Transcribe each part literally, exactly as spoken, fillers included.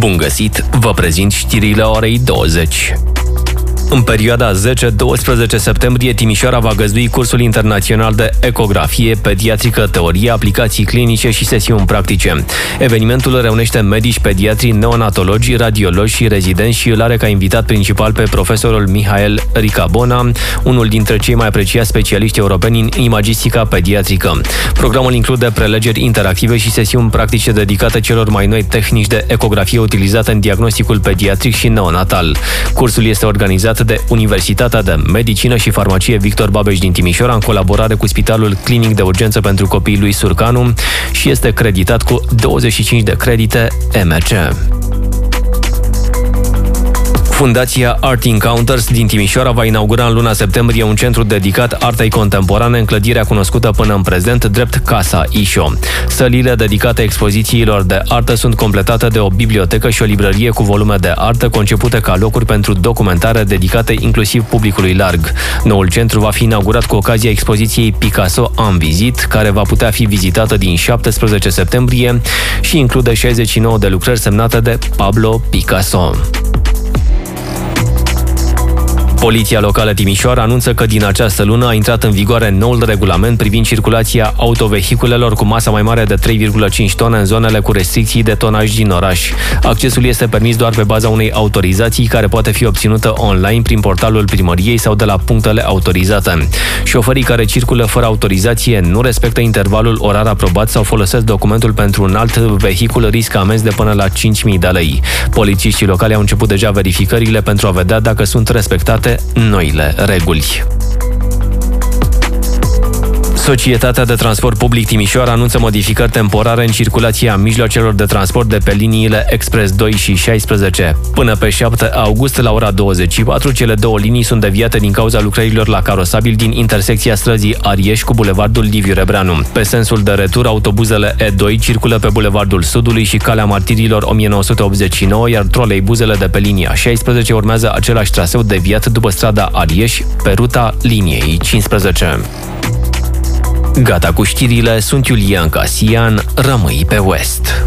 Bun găsit, vă prezint știrile orei douăzeci. În perioada zece doisprezece septembrie, Timișoara va găzdui cursul internațional de ecografie pediatrică, teorie, aplicații clinice și sesiuni practice. Evenimentul reunește medici, pediatri, neonatologi, radiologi și rezidenți și îl are ca invitat principal pe profesorul Mihail Ricabona, unul dintre cei mai apreciați specialiști europeni în imagistica pediatrică. Programul include prelegeri interactive și sesiuni practice dedicate celor mai noi tehnici de ecografie utilizate în diagnosticul pediatric și neonatal. Cursul este organizat de Universitatea de Medicină și Farmacie Victor Babeș din Timișoara, în colaborare cu Spitalul Clinic de Urgență pentru Copii lui Surcanu și este creditat cu douăzeci și cinci de credite M C. Fundația Art Encounters din Timișoara va inaugura în luna septembrie un centru dedicat artei contemporane în clădirea cunoscută până în prezent drept Casa Ișo. Sălile dedicate expozițiilor de artă sunt completate de o bibliotecă și o librărie cu volume de artă concepute ca locuri pentru documentare dedicate inclusiv publicului larg. Noul centru va fi inaugurat cu ocazia expoziției Picasso en Visit, care va putea fi vizitată din șaptesprezece septembrie și include șaizeci și nouă de lucrări semnate de Pablo Picasso. Poliția locală Timișoara anunță că din această lună a intrat în vigoare noul regulament privind circulația autovehiculelor cu masă mai mare de trei virgulă cinci tone în zonele cu restricții de tonaj din oraș. Accesul este permis doar pe baza unei autorizații care poate fi obținută online prin portalul primăriei sau de la punctele autorizate. Șoferii care circulă fără autorizație, nu respectă intervalul orar aprobat sau folosesc documentul pentru un alt vehicul riscă amenzi de până la cinci mii de lei. Polițiștii locali au început deja verificările pentru a vedea dacă sunt respectate noile reguli. Societatea de Transport Public Timișoara anunță modificări temporare în circulația mijloacelor de transport de pe liniile Expres doi și șaisprezece. Până pe șapte august, la ora douăzeci și patru, cele două linii sunt deviate din cauza lucrărilor la carosabil din intersecția străzii Arieș cu bulevardul Liviu Rebreanu. Pe sensul de retur, autobuzele E doi circulă pe bulevardul Sudului și Calea Martirilor o mie nouă sute optzeci și nouă, iar troleibuzele de pe linia șaisprezece urmează același traseu deviat după strada Arieș pe ruta liniei cincisprezece. Gata cu știrile, sunt Iulian Casian, rămâi pe West.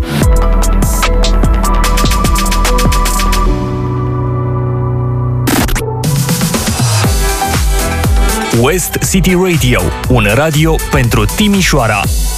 West City Radio, un radio pentru Timișoara.